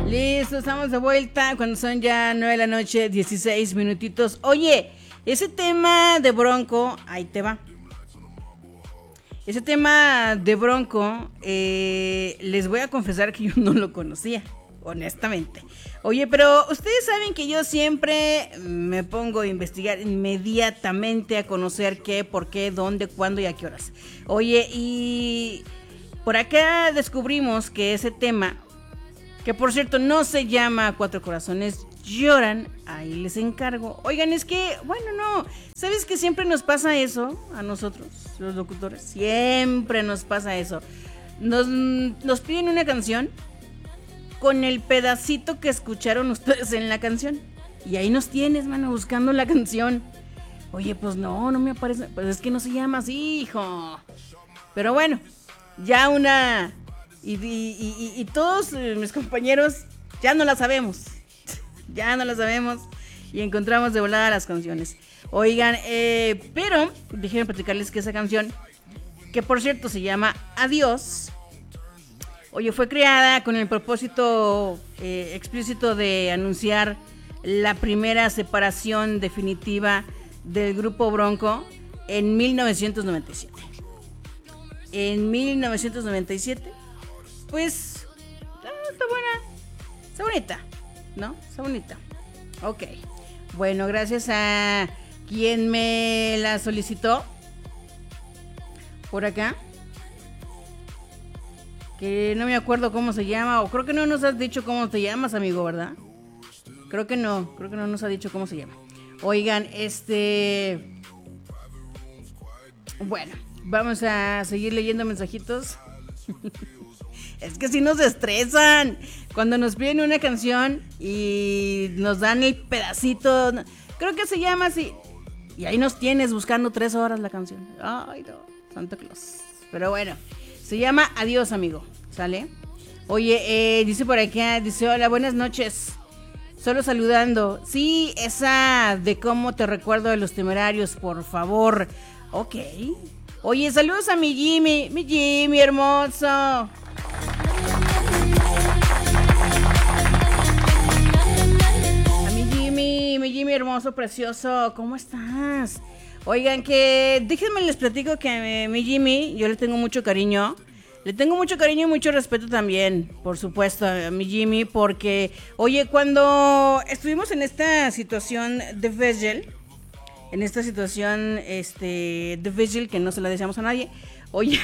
Listo, estamos de vuelta cuando son ya 9 de la noche, 16 minutitos. Oye, ese tema de Bronco, ahí te va. Ese tema de Bronco, les voy a confesar que yo no lo conocía, honestamente. Oye, pero ustedes saben que yo siempre me pongo a investigar inmediatamente, a conocer qué, por qué, dónde, cuándo y a qué horas. Oye, y por acá descubrimos que ese tema, que por cierto no se llama Cuatro Corazones Lloran, ahí les encargo. Oigan, es que, bueno, no, ¿sabes que siempre nos pasa eso a nosotros, los locutores? Siempre nos pasa eso. Nos piden una canción con el pedacito que escucharon ustedes en la canción. Y ahí nos tienes, mano, buscando la canción. Oye, pues no me aparece. Pues es que no se llama así, hijo. Pero bueno, ya una... Y todos mis compañeros ya no la sabemos. Ya no la sabemos. Y encontramos de volada las canciones. Oigan, pero déjenme platicarles que esa canción, que por cierto se llama Adiós, oye, fue creada con el propósito explícito de anunciar la primera separación definitiva del grupo Bronco en 1997. En 1997, pues, está buena, está bonita, ¿no? Está bonita. Ok, bueno, gracias a quien me la solicitó por acá, que no me acuerdo cómo se llama, o creo que no nos has dicho cómo te llamas, amigo, ¿verdad? Creo que no nos ha dicho cómo se llama. Oigan, bueno, vamos a seguir leyendo mensajitos. Es que sí nos estresan cuando nos piden una canción y nos dan el pedacito. Creo que se llama así. Y ahí nos tienes buscando 3 horas la canción. Ay, no, Santa Claus. Pero bueno, se llama Adiós, amigo. ¿Sale? Oye, dice por acá, dice, hola, buenas noches. Solo saludando. Sí, esa de Cómo te recuerdo de Los Temerarios, por favor. Ok. Oye, saludos a mi Jimmy hermoso. A mi Jimmy hermoso, precioso. ¿Cómo estás? Oigan, que déjenme les platico que a mi Jimmy, yo le tengo mucho cariño. Le tengo mucho cariño y mucho respeto también, por supuesto, a mi Jimmy, porque, oye, cuando estuvimos en esta situación de Vigil, de Vigil, que no se la deseamos a nadie, oye,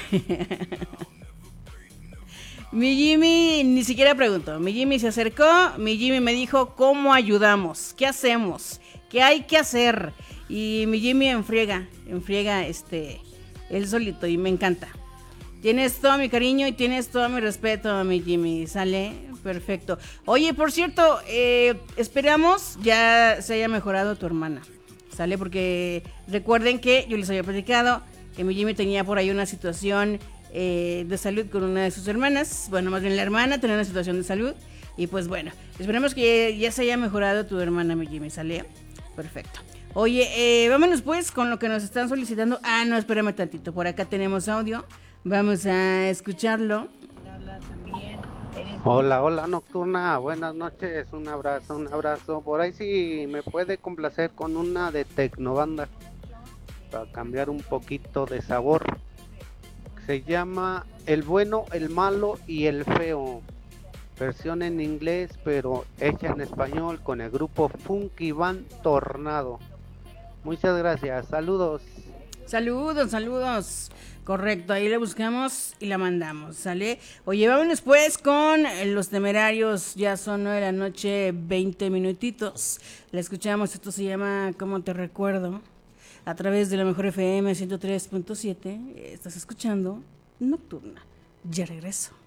mi Jimmy ni siquiera preguntó, mi Jimmy se acercó, mi Jimmy me dijo, ¿cómo ayudamos? ¿Qué hacemos? ¿Qué hay que hacer? Y mi Jimmy enfriega, él solito, y me encanta. Tienes todo mi cariño y tienes todo mi respeto, mi Jimmy. ¿Sale? Perfecto. Oye, por cierto, esperamos ya se haya mejorado tu hermana. ¿Sale? Porque recuerden que yo les había platicado que mi Jimmy tenía por ahí una situación de salud con una de sus hermanas. Bueno, más bien la hermana tenía una situación de salud. Y pues bueno, esperemos que ya se haya mejorado tu hermana, mi Jimmy. ¿Sale? Perfecto. Oye, vámonos pues con lo que nos están solicitando. Ah, no, espérame tantito. Por acá tenemos audio. Vamos a escucharlo. Hola Nocturna, buenas noches, un abrazo. Por ahí sí me puede complacer con una de Tecnobanda para cambiar un poquito de sabor. Se llama El Bueno, el Malo y el Feo. Versión en inglés, pero hecha en español con el grupo Funky Band Tornado. Muchas gracias, saludos. Saludos. Correcto, ahí le buscamos y la mandamos, ¿sale? Oye, vámonos pues con Los Temerarios. Ya son 9 de la noche, 20 minutitos. La escuchamos, esto se llama ¿Cómo te recuerdo? A través de la Mejor FM 103.7. Estás escuchando Nocturna. Ya regreso.